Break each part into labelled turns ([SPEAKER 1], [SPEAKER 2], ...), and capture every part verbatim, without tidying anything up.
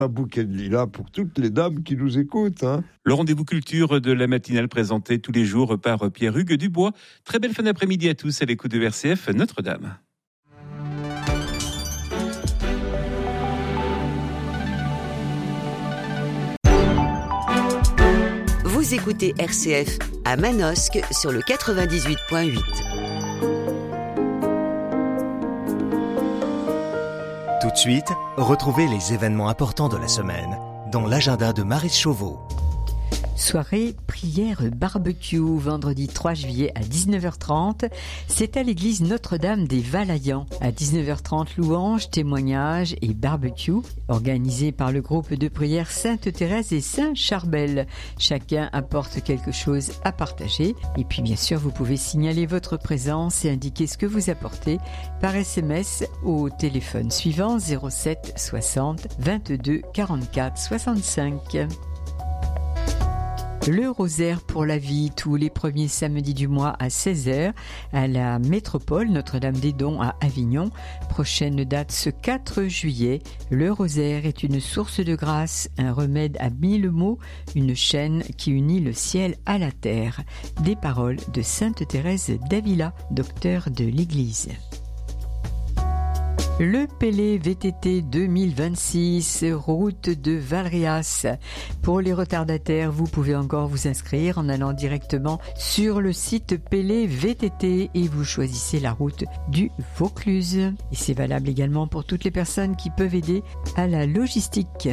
[SPEAKER 1] Un bouquet de lilas pour toutes les dames qui nous écoutent. Hein.
[SPEAKER 2] Le rendez-vous culture de la matinale présenté tous les jours par Pierre-Hugues Dubois. Très belle fin d'après-midi à tous à l'écoute de R C F Notre-Dame.
[SPEAKER 3] Vous écoutez R C F à Manosque sur le quatre-vingt-dix-huit point huit.
[SPEAKER 4] Tout de suite, retrouvez les événements importants de la semaine dans l'agenda de Maryse Chauveau.
[SPEAKER 5] Soirée prière barbecue, vendredi trois juillet à dix-neuf heures trente. C'est à l'église Notre-Dame des Valayans. À dix-neuf heures trente, louanges, témoignages et barbecue, organisé par le groupe de prière Sainte-Thérèse et Saint-Charbel. Chacun apporte quelque chose à partager. Et puis bien sûr, vous pouvez signaler votre présence et indiquer ce que vous apportez par S M S au téléphone suivant zéro sept soixante vingt-deux quarante-quatre soixante-cinq. Le rosaire pour la vie, tous les premiers samedis du mois à seize heures à la métropole Notre-Dame-des-Dons à Avignon. Prochaine date ce quatre juillet. Le rosaire est une source de grâce, un remède à mille maux, une chaîne qui unit le ciel à la terre. Des paroles de Sainte Thérèse d'Avila, docteur de l'Église. Le Pélé V T T deux mille vingt-six, route de Valréas. Pour les retardataires, vous pouvez encore vous inscrire en allant directement sur le site Pélé V T T et vous choisissez la route du Vaucluse. Et c'est valable également pour toutes les personnes qui peuvent aider à la logistique.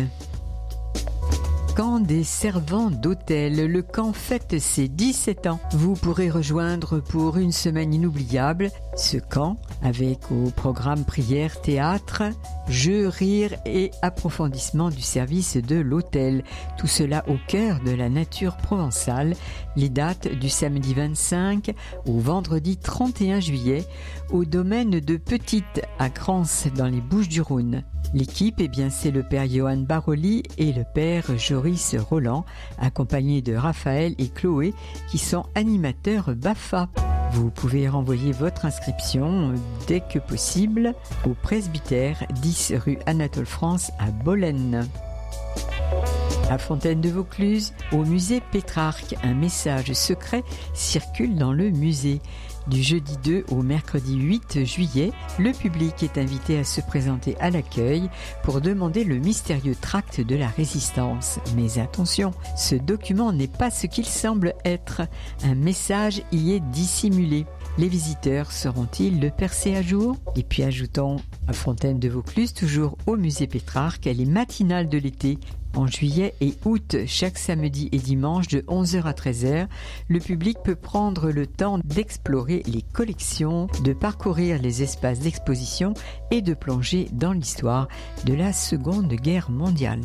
[SPEAKER 5] Camp des servants d'hôtel. Le camp fête ses dix-sept ans. Vous pourrez rejoindre pour une semaine inoubliable ce camp avec au programme prière, théâtre, jeux, rires et approfondissement du service de l'hôtel. Tout cela au cœur de la nature provençale. Les dates du samedi vingt-cinq au vendredi trente et un juillet au domaine de Petite à Crans dans les Bouches-du-Rhône. L'équipe, eh bien, c'est le père Johan Baroli et le père Joris Roland, accompagnés de Raphaël et Chloé, qui sont animateurs B A F A. Vous pouvez renvoyer votre inscription dès que possible au presbytère dix rue Anatole France à Bolène. À Fontaine-de-Vaucluse, au musée Pétrarque, un message secret circule dans le musée. Du jeudi deux au mercredi huit juillet, le public est invité à se présenter à l'accueil pour demander le mystérieux tract de la résistance. Mais attention, ce document n'est pas ce qu'il semble être. Un message y est dissimulé. Les visiteurs sauront-ils le percer à jour ? Et puis ajoutons à Fontaine-de-Vaucluse, toujours au musée Pétrarque, les matinales de l'été. En juillet et août, chaque samedi et dimanche de onze heures à treize heures, le public peut prendre le temps d'explorer les collections, de parcourir les espaces d'exposition et de plonger dans l'histoire de la Seconde Guerre mondiale.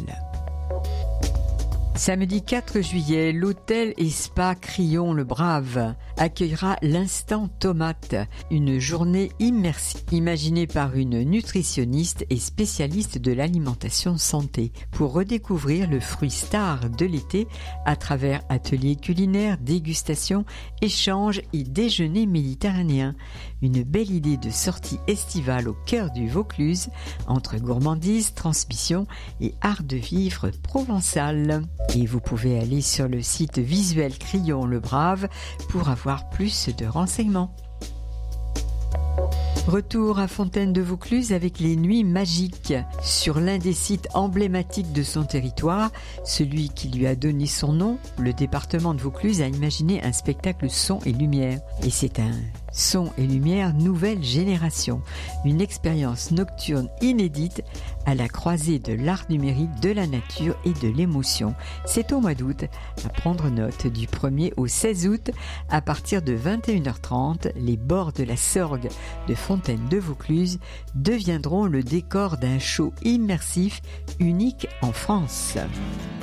[SPEAKER 5] Samedi quatre juillet, l'hôtel et spa Crillon le Brave accueillera l'Instant Tomate, une journée immersive imaginée par une nutritionniste et spécialiste de l'alimentation santé pour redécouvrir le fruit star de l'été à travers ateliers culinaires, dégustations, échanges et déjeuners méditerranéens. Une belle idée de sortie estivale au cœur du Vaucluse entre gourmandise, transmission et art de vivre provençal. Et vous pouvez aller sur le site Visuel Crillon le Brave pour avoir plus de renseignements. Retour à Fontaine-de-Vaucluse avec les Nuits Magiques. Sur l'un des sites emblématiques de son territoire, celui qui lui a donné son nom, le département de Vaucluse a imaginé un spectacle son et lumière. Et c'est un son et lumière nouvelle génération. Une expérience nocturne inédite à la croisée de l'art numérique, de la nature et de l'émotion. C'est au mois d'août, à prendre note, du premier au seize août, à partir de vingt et une heures trente, les bords de la Sorgue de Fontaine-de-Vaucluse deviendront le décor d'un show immersif unique en France.